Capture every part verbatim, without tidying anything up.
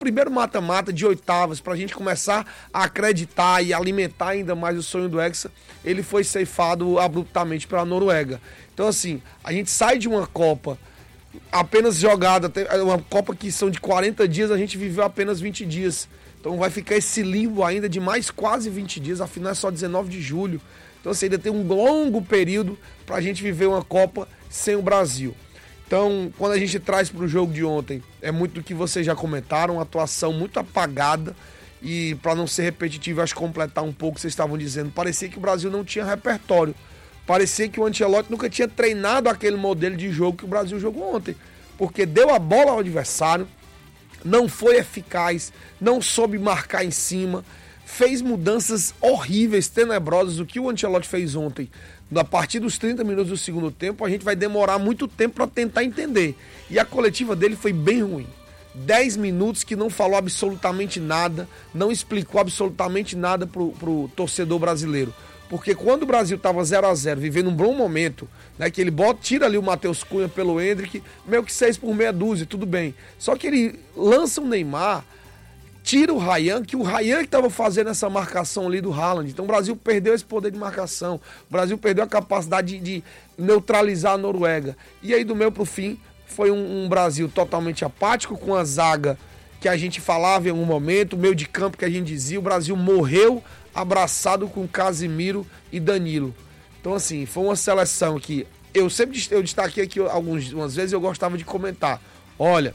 primeiro mata-mata de oitavas, pra gente começar a acreditar e alimentar ainda mais o sonho do Hexa, ele foi ceifado abruptamente pela Noruega. Então, assim, a gente sai de uma Copa apenas jogada, uma Copa que são de quarenta dias, a gente viveu apenas vinte dias. Então vai ficar esse limbo ainda de mais quase vinte dias, afinal é só dezenove de julho. Então, assim, ainda tem um longo período pra gente viver uma Copa sem o Brasil. Então, quando a gente traz para o jogo de ontem, é muito do que vocês já comentaram, uma atuação muito apagada e, para não ser repetitivo, acho que completar um pouco o que vocês estavam dizendo, parecia que o Brasil não tinha repertório, parecia que o Ancelotti nunca tinha treinado aquele modelo de jogo que o Brasil jogou ontem, porque deu a bola ao adversário, não foi eficaz, não soube marcar em cima, fez mudanças horríveis, tenebrosas. O que o Ancelotti fez ontem, a partir dos trinta minutos do segundo tempo, a gente vai demorar muito tempo para tentar entender. E a coletiva dele foi bem ruim. dez minutos que não falou absolutamente nada, não explicou absolutamente nada pro, pro torcedor brasileiro. Porque quando o Brasil estava zero a zero, vivendo um bom momento, né, que ele bota, tira ali o Matheus Cunha pelo Endrick, meio que seis por meia dúzia, tudo bem. Só que ele lança o Neymar, tira o Ryan, que o Ryan que estava fazendo essa marcação ali do Haaland. Então o Brasil perdeu esse poder de marcação. O Brasil perdeu a capacidade de, de neutralizar a Noruega. E aí do meio pro fim foi um, um Brasil totalmente apático, com a zaga que a gente falava em algum momento, o meio de campo que a gente dizia. O Brasil morreu abraçado com Casimiro e Danilo. Então, assim, foi uma seleção que eu sempre eu destaquei aqui algumas vezes, eu gostava de comentar. Olha,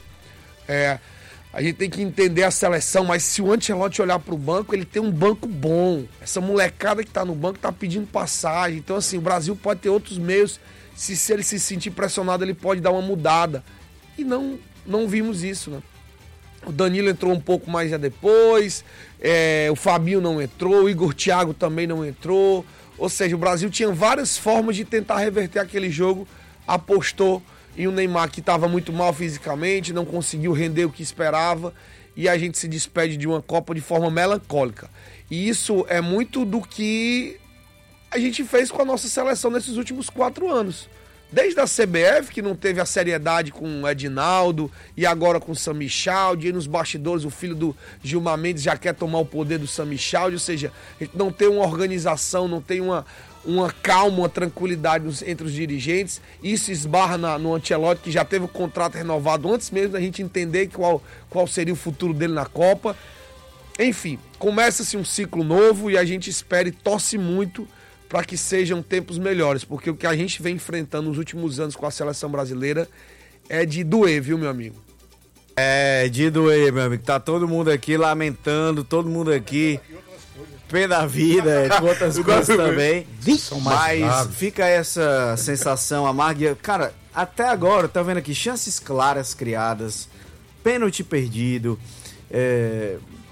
é, a gente tem que entender a seleção, mas se o Ancelotti olhar para o banco, ele tem um banco bom. Essa molecada que está no banco está pedindo passagem. Então, assim, o Brasil pode ter outros meios. Se, se ele se sentir pressionado, ele pode dar uma mudada. E não, não vimos isso, né? O Danilo entrou um pouco mais já depois, é, o Fabinho não entrou, o Igor Thiago também não entrou. Ou seja, o Brasil tinha várias formas de tentar reverter aquele jogo, apostou em um Neymar que estava muito mal fisicamente, não conseguiu render o que esperava, e a gente se despede de uma Copa de forma melancólica. E isso é muito do que a gente fez com a nossa seleção nesses últimos quatro anos. Desde a C B F, que não teve a seriedade com o Edinaldo, e agora com o Sam Michaldi, e nos bastidores o filho do Gilmar Mendes já quer tomar o poder do Sam Michaldi, ou seja, a gente não tem uma organização, não tem uma, uma calma, uma tranquilidade entre os dirigentes. Isso esbarra na, no Ancelotti, que já teve o contrato renovado antes mesmo da gente entender qual, qual seria o futuro dele na Copa. Enfim, começa-se um ciclo novo e a gente espera e torce muito para que sejam tempos melhores, porque o que a gente vem enfrentando nos últimos anos com a seleção brasileira é de doer, viu, meu amigo? É, de doer, meu amigo. Tá todo mundo aqui lamentando, todo mundo aqui pé da vida, com outras coisas também. Mas fica essa sensação amarga. Cara, até agora, tá vendo aqui, chances claras criadas, pênalti perdido, é...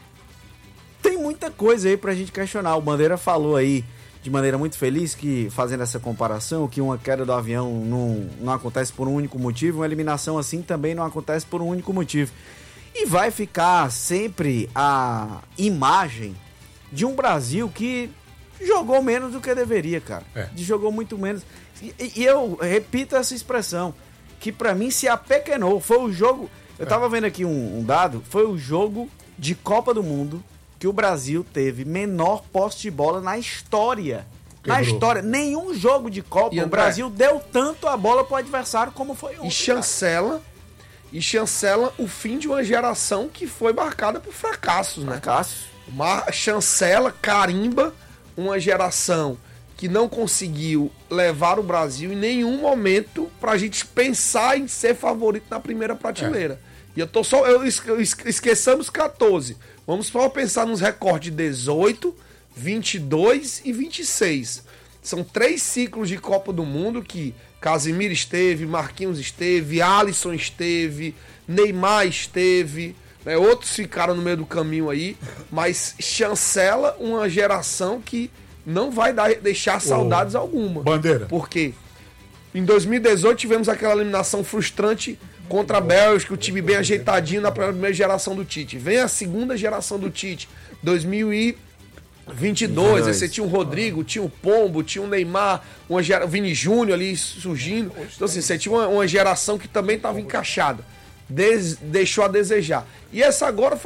tem muita coisa aí pra gente questionar. O Bandeira falou aí de maneira muito feliz, que fazendo essa comparação, que uma queda do avião não, não acontece por um único motivo, uma eliminação assim também não acontece por um único motivo. E vai ficar sempre a imagem de um Brasil que jogou menos do que deveria, cara. É. Jogou muito menos. E, e eu repito essa expressão, que pra mim se apequenou. Foi o jogo... Eu tava vendo aqui um, um dado, foi o jogo de Copa do Mundo que o Brasil teve menor posse de bola na história. Quebrou. Na história. Nenhum jogo de Copa e o André, Brasil deu tanto a bola pro adversário como foi ontem. E chancela, e chancela o fim de uma geração que foi marcada por fracassos, né? Fracassos. Uma chancela, carimba uma geração que não conseguiu levar o Brasil em nenhum momento pra gente pensar em ser favorito na primeira prateleira. É. E eu tô só... Eu esqueçamos quatorze. Vamos só pensar nos recordes de dezoito, vinte e dois e vinte e seis. São três ciclos de Copa do Mundo que Casimiro esteve, Marquinhos esteve, Alisson esteve, Neymar esteve, né? Outros ficaram no meio do caminho aí, mas chancela uma geração que não vai dar, deixar saudades Ô, alguma. Bandeira. Porque em dois mil e dezoito tivemos aquela eliminação frustrante contra a Bélgica, o time bem ajeitadinho na primeira geração do Tite. Vem a segunda geração do Tite, dois mil e vinte e dois, aí você tinha o Rodrigo, tinha o Pombo, tinha o Neymar, uma gera... Vini Júnior ali surgindo. Então assim, você tinha uma, uma geração que também estava encaixada. Des... Deixou a desejar. E essa agora foi